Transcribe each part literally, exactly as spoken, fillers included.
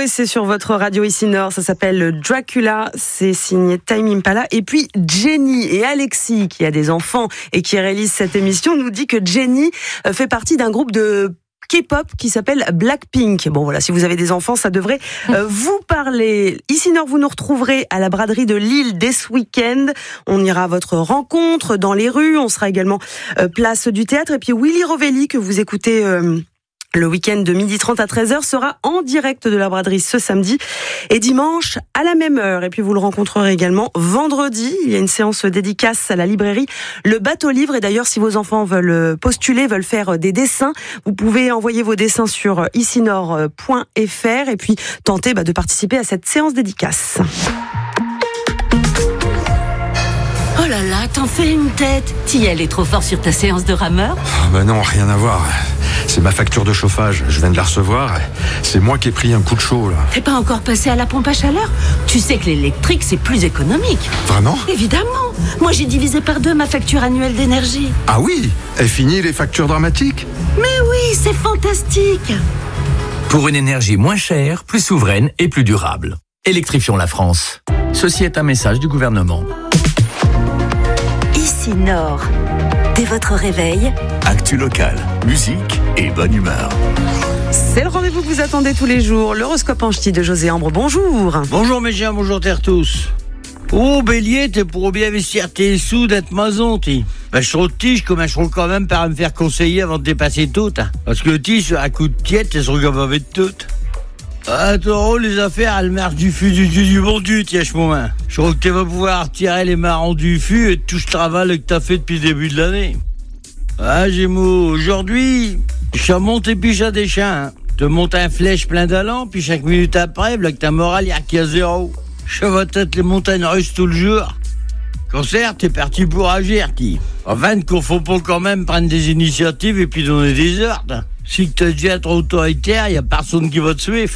et c'est sur votre radio ici Nord. Ça s'appelle Dracula, c'est signé Tame Impala. Et puis Jenny et Alexis, qui a des enfants et qui réalise cette émission, nous dit que Jenny fait partie d'un groupe de K-pop qui s'appelle Blackpink. Bon voilà, si vous avez des enfants, ça devrait euh, vous parler. Ici Nord, vous nous retrouverez à la braderie de Lille dès ce week-end. On ira à votre rencontre dans les rues. On sera également euh, place du théâtre. Et puis Willy Rovelli, que vous écoutez euh, le week-end de midi trente à treize heures, sera en direct de la braderie ce samedi et dimanche à la même heure. Et puis vous le rencontrerez également vendredi. Il y a une séance dédicace à la librairie Le Bateau Livre. Et d'ailleurs, si vos enfants veulent postuler, veulent faire des dessins, vous pouvez envoyer vos dessins sur ici nord point f r et puis tenter bah, de participer à cette séance dédicace. Oh là là, t'en fais une tête. T'y allais trop fort sur ta séance de rameur ? Ah bah non, rien à voir. C'est ma facture de chauffage, je viens de la recevoir. C'est moi qui ai pris un coup de chaud là. T'es pas encore passé à la pompe à chaleur ? Tu sais que l'électrique c'est plus économique. Vraiment ? Évidemment. Moi j'ai divisé par deux ma facture annuelle d'énergie. Ah oui ? Est fini les factures dramatiques ? Mais oui, c'est fantastique. Pour une énergie moins chère, plus souveraine et plus durable. Électrifions la France. Ceci est un message du gouvernement. Ici Nord. Dès votre réveil, actu locale, musique et bonne humeur. C'est le rendez-vous que vous attendez tous les jours. L'horoscope en ch'ti de José Ambre. Bonjour. Bonjour mes gens, bonjour terre tous. Oh Bélier, t'es pour bien investir tes sous d'être maison, t'es. Ben, je trouve tige comme je trouve quand même par me faire conseiller avant de dépasser tout. Hein. Parce que tige, à coup de tiède, t'es sur le avec tout. Ah, Taureau, les affaires, elles marchent du fût du du, du bon Dieu, tiens, mon main. Je crois que tu vas pouvoir tirer les marrons du fût et tout ce travail que t'as fait depuis le début de l'année. Ah, Gémeaux, aujourd'hui, je monte et puis j'ai des chiens. Hein. Te monte un flèche plein d'allant, puis chaque minute après, là que ta morale y a qui à zéro. Je vais tête les montagnes russes tout le jour. Concert, t'es parti pour agir, qui. Enfin, qu'on faut pas quand même prendre des initiatives et puis donner des ordres. Si tu es déjà trop autoritaire, y a personne qui va te suivre.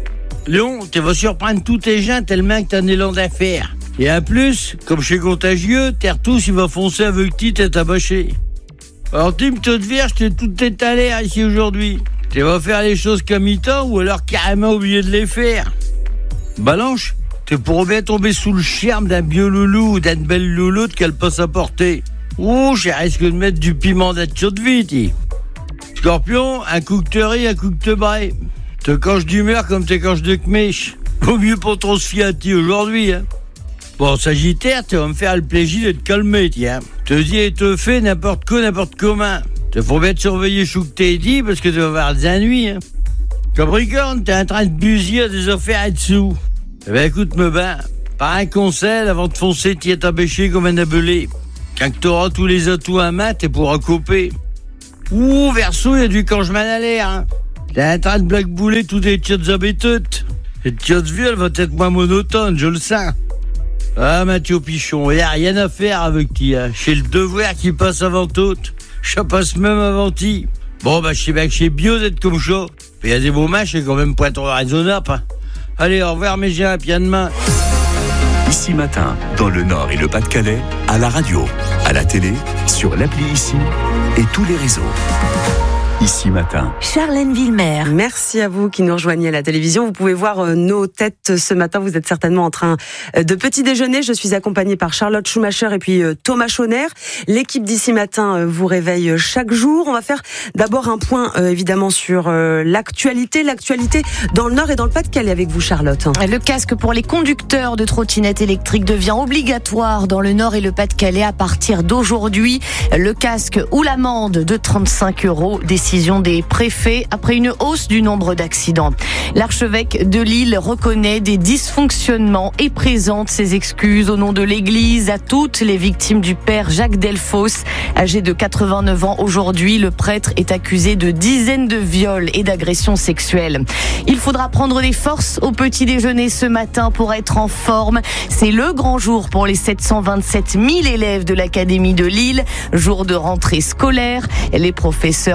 Lion, tu vas surprendre tous tes gens tellement que t'as un élan d'affaires. Et en plus, comme je suis contagieux, terre tous, il va foncer avec ti t'es tabâché. Alors, Tim, te vierge, t'es tout étalé ici aujourd'hui. Tu vas faire les choses comme il t'a ou alors carrément oublier de les faire. Balance, t'es pour bien tomber sous le charme d'un vieux loulou ou d'une belle louloute qu'elle peut s'apporter. Ouh, je risque de mettre du piment d'être de vie, ti. Scorpion, un coup que te ris, un coup que te braille. Te coche d'humeur comme te coche de kmèche. Vaut mieux pas trop se fier à ti aujourd'hui, hein. Bon, Sagittaire, tu vas me faire le plaisir de te calmer, tiens. Te dis et te fais n'importe quoi, n'importe comment. Te faut bien te surveiller chou que t'es dit parce que tu vas avoir des ennuis, hein. Capricorne, t'es en train de busiller à des affaires et dessous. Eh ben, écoute-me ben, par un conseil, avant de foncer, t'y es abêché comme un abelé. Quand t'auras tous les atouts à main, t'es pour couper. Ouh, Verseau, il y a du quand je m'en allais, hein. T'es en train de blackbouler tous des tiottes habitudes. Cette tiotte vie, elle va être moins monotone, je le sens. Ah, Mathieu Pichon, il n'y a rien à faire avec ti, hein. J'ai le devoir qui passe avant tout. Je passe même avant ti. Bon, bah, je sais bien que c'est bio d'être comme ça. Mais il y a des beaux matchs, c'est quand même pas trop raisonnable, hein. Allez, au revoir, mes gens, puis à demain. Ici Matin, dans le Nord et le Pas-de-Calais, à la radio, à la télé, sur l'appli Ici et tous les réseaux. Ici Matin. Charlène Villemer. Merci à vous qui nous rejoignez à la télévision. Vous pouvez voir nos têtes ce matin. Vous êtes certainement en train de petit déjeuner. Je suis accompagnée par Charlotte Schumacher et puis Thomas Chauner. L'équipe d'Ici Matin vous réveille chaque jour. On va faire d'abord un point évidemment sur l'actualité. L'actualité dans le Nord et dans le Pas-de-Calais avec vous, Charlotte. Le casque pour les conducteurs de trottinettes électriques devient obligatoire dans le Nord et le Pas-de-Calais à partir d'aujourd'hui. Le casque ou l'amende de trente-cinq euros. Décision des préfets après une hausse du nombre d'accidents. L'archevêque de Lille reconnaît des dysfonctionnements et présente ses excuses au nom de l'Église à toutes les victimes du père Jacques Delfosse. Âgé de quatre-vingt-neuf ans aujourd'hui, le prêtre est accusé de dizaines de viols et d'agressions sexuelles. Il faudra prendre des forces au petit déjeuner ce matin pour être en forme. C'est le grand jour pour les sept cent vingt-sept mille élèves de l'Académie de Lille. Jour de rentrée scolaire. Les professeurs, eux, sont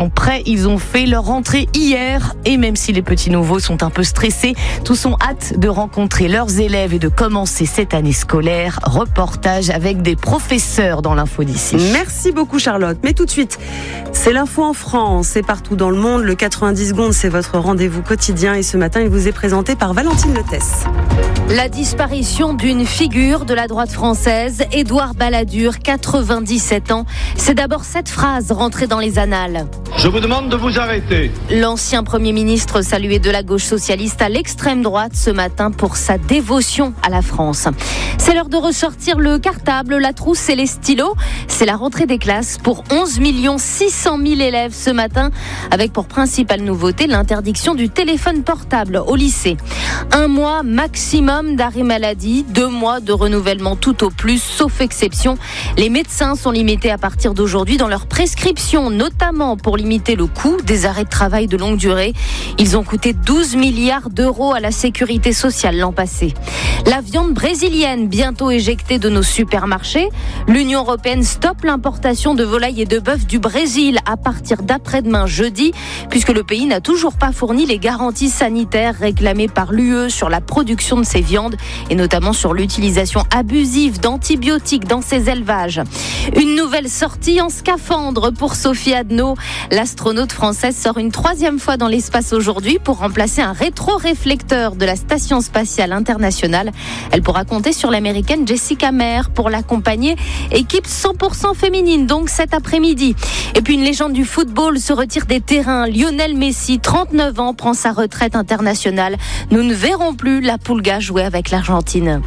sont prêts. Ils ont fait leur rentrée hier. Et même si les petits nouveaux sont un peu stressés, tous ont hâte de rencontrer leurs élèves et de commencer cette année scolaire. Reportage avec des professeurs dans l'info d'ici. Merci beaucoup Charlotte. Mais tout de suite, c'est l'info en France et partout dans le monde. Le quatre-vingt-dix secondes, c'est votre rendez-vous quotidien. Et ce matin, il vous est présenté par Valentine Letès. La disparition d'une figure de la droite française, Édouard Balladur, quatre-vingt-dix-sept ans. C'est d'abord cette phrase rentrée dans les annales. Je vous demande de vous arrêter. L'ancien Premier ministre salué de la gauche socialiste à l'extrême droite ce matin pour sa dévotion à la France. C'est l'heure de ressortir le cartable, la trousse et les stylos. C'est la rentrée des classes pour onze millions six cent mille élèves ce matin, avec pour principale nouveauté l'interdiction du téléphone portable au lycée. Un mois maximum d'arrêt maladie, deux mois de renouvellement tout au plus, sauf exception. Les médecins sont limités à partir d'aujourd'hui dans leurs prescriptions, notamment pour limiter le coût des arrêts de travail de longue durée. Ils ont coûté douze milliards d'euros à la sécurité sociale l'an passé. La viande brésilienne bientôt éjectée de nos supermarchés. L'Union européenne stoppe l'importation de volailles et de bœuf du Brésil à partir d'après-demain jeudi, puisque le pays n'a toujours pas fourni les garanties sanitaires réclamées par l'U E sur la production de ces viandes et notamment sur l'utilisation abusive d'antibiotiques dans ces élevages. Une nouvelle sortie en scaphandre pour Sophie Adno. L'astronaute française sort une troisième fois dans l'espace aujourd'hui pour remplacer un rétroréflecteur de la Station spatiale internationale. Elle pourra compter sur l'américaine Jessica Meir pour l'accompagner. Équipe cent pour cent féminine donc cet après-midi. Et puis une légende du football se retire des terrains. Lionel Messi, trente-neuf ans, prend sa retraite internationale. Nous ne verrons plus la Pulga jouer avec l'Argentine.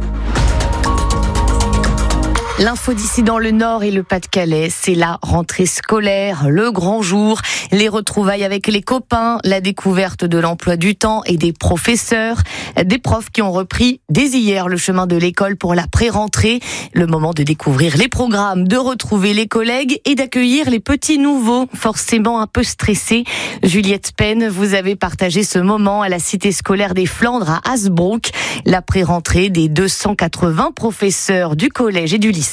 L'info d'ici dans le Nord et le Pas-de-Calais, c'est la rentrée scolaire, le grand jour, les retrouvailles avec les copains, la découverte de l'emploi du temps et des professeurs, des profs qui ont repris dès hier le chemin de l'école pour la pré-rentrée, le moment de découvrir les programmes, de retrouver les collègues et d'accueillir les petits nouveaux, forcément un peu stressés. Juliette Penn, vous avez partagé ce moment à la cité scolaire des Flandres à Hasbrook, la pré-rentrée des deux cent quatre-vingts professeurs du collège et du lycée.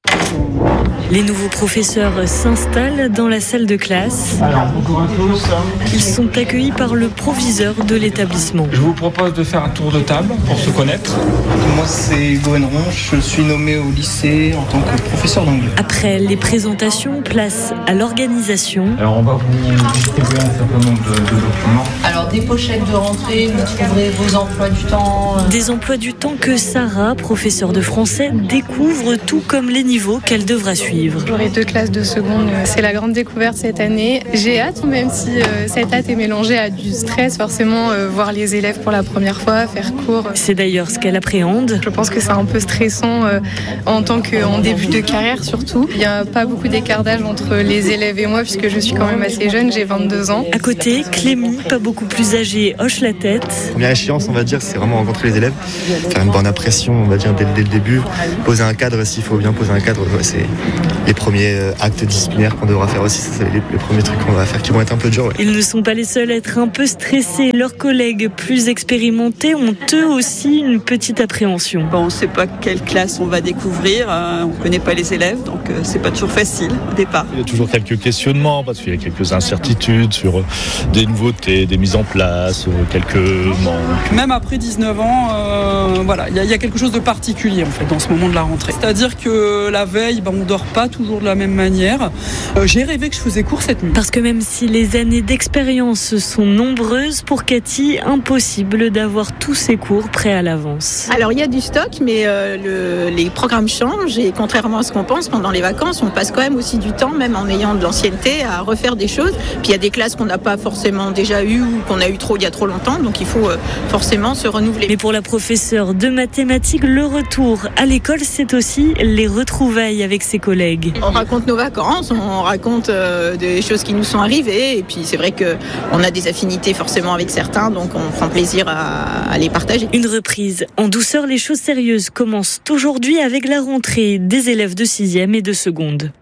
Les nouveaux professeurs s'installent dans la salle de classe. Alors, bonjour à tous. Ils sont accueillis par le proviseur de l'établissement. Je vous propose de faire un tour de table pour se connaître. Moi, c'est Goen Ronche. Je suis nommé au lycée en tant que professeur d'anglais. Après les présentations, place à l'organisation. Alors, on va vous distribuer un certain nombre de, de documents. Alors, des pochettes de rentrée, vous trouverez vos emplois du temps. Des emplois du temps que Sarah, professeure de français, découvre tout comme les niveaux qu'elle devra suivre. J'aurai deux classes de seconde, c'est la grande découverte cette année. J'ai hâte, même si euh, cette hâte est mélangée à du stress, forcément, euh, voir les élèves pour la première fois, faire cours. C'est d'ailleurs ce qu'elle appréhende. Je pense que c'est un peu stressant euh, en tant qu'en début de carrière surtout. Il n'y a pas beaucoup d'écart d'âge entre les élèves et moi puisque je suis quand même assez jeune, j'ai vingt-deux ans. À côté, Clémy, pas beaucoup plus âgée, hoche la tête. Première échéance, on va dire, c'est vraiment rencontrer les élèves, faire une bonne impression, on va dire, dès, dès le début, poser un cadre s'il faut bien poser un cadre, ouais, c'est les premiers actes disciplinaires qu'on devra faire aussi, ça, c'est les, les premiers trucs qu'on va faire qui vont être un peu durs. Ouais. Ils ne sont pas les seuls à être un peu stressés. Leurs collègues plus expérimentés ont eux aussi une petite appréhension. Bon, on ne sait pas quelle classe on va découvrir, euh, on ne connaît pas les élèves, donc euh, c'est pas toujours facile au départ. Il y a toujours quelques questionnements parce qu'il y a quelques incertitudes sur des nouveautés, des mises en place, quelques manques. Même après dix-neuf ans, euh, voilà, il y, y a quelque chose de particulier en fait dans ce moment de la rentrée. C'est-à-dire que la veille, ben, on ne dort pas toujours de la même manière. Euh, j'ai rêvé que je faisais cours cette nuit. Parce que même si les années d'expérience sont nombreuses, pour Cathy, impossible d'avoir tous ses cours prêts à l'avance. Alors il y a du stock, mais euh, le, les programmes changent et contrairement à ce qu'on pense, pendant les vacances, on passe quand même aussi du temps, même en ayant de l'ancienneté, à refaire des choses. Puis il y a des classes qu'on n'a pas forcément déjà eues ou qu'on a eu trop il y a trop longtemps, donc il faut euh, forcément se renouveler. Mais pour la professeure de mathématiques, le retour à l'école, c'est aussi les retrouvailles avec ses collègues. On raconte nos vacances, on raconte euh, des choses qui nous sont arrivées, et puis c'est vrai qu'on a des affinités forcément avec certains, donc on prend plaisir à, à les partager. Une reprise en douceur, les choses sérieuses commencent aujourd'hui avec la rentrée des élèves de sixième et de seconde.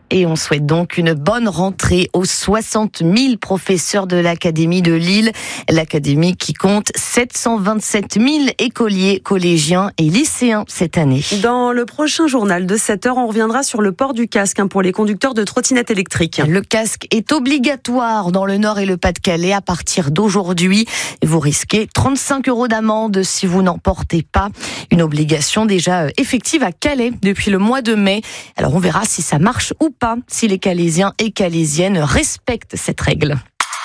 Et on souhaite donc une bonne rentrée aux soixante mille professeurs de l'Académie de Lille. L'Académie qui compte sept cent vingt-sept mille écoliers, collégiens et lycéens cette année. Dans le prochain journal de sept heures, on reviendra sur le port du casque pour les conducteurs de trottinettes électriques. Le casque est obligatoire dans le Nord et le Pas-de-Calais à partir d'aujourd'hui. Vous risquez trente-cinq euros d'amende si vous n'en portez pas. Une obligation déjà effective à Calais depuis le mois de mai. Alors on verra si ça marche ou pas, si les Calaisiens et Calaisiennes respectent cette règle.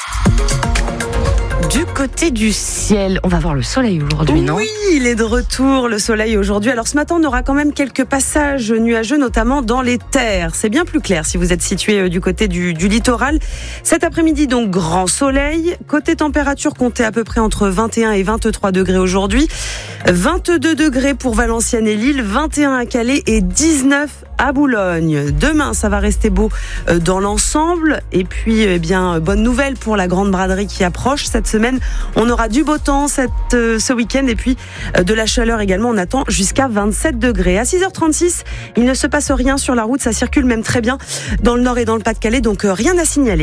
Du côté du ciel, on va voir le soleil aujourd'hui, non ? Oui, il est de retour, le soleil aujourd'hui. Alors ce matin, on aura quand même quelques passages nuageux, notamment dans les terres. C'est bien plus clair si vous êtes situé du côté du, du littoral. Cet après-midi, donc, grand soleil. Côté température, comptez à peu près entre vingt et un et vingt-trois degrés aujourd'hui. vingt-deux degrés pour Valenciennes et Lille, vingt et un à Calais et dix-neuf à Boulogne. Demain, ça va rester beau dans l'ensemble. Et puis, eh bien, bonne nouvelle pour la grande braderie qui approche cette semaine. On aura du beau temps cette, euh, ce week-end et puis euh, de la chaleur également. On attend jusqu'à vingt-sept degrés. À six heures trente-six, il ne se passe rien sur la route. Ça circule même très bien dans le Nord et dans le Pas-de-Calais. Donc, euh, rien à signaler.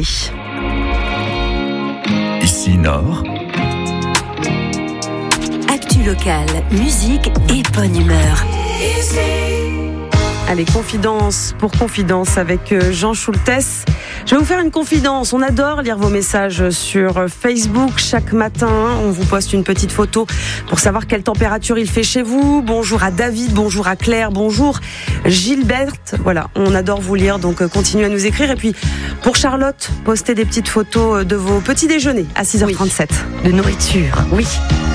Ici Nord. Actu locale, musique et bonne humeur. Allez, confidence pour confidence avec Jean Schultes. Je vais vous faire une confidence. On adore lire vos messages sur Facebook. Chaque matin, on vous poste une petite photo pour savoir quelle température il fait chez vous. Bonjour à David, bonjour à Claire, bonjour Gilberte. Voilà, on adore vous lire, donc continuez à nous écrire. Et puis, pour Charlotte, postez des petites photos de vos petits déjeuners à six heures trente-sept. Oui, de nourriture, oui.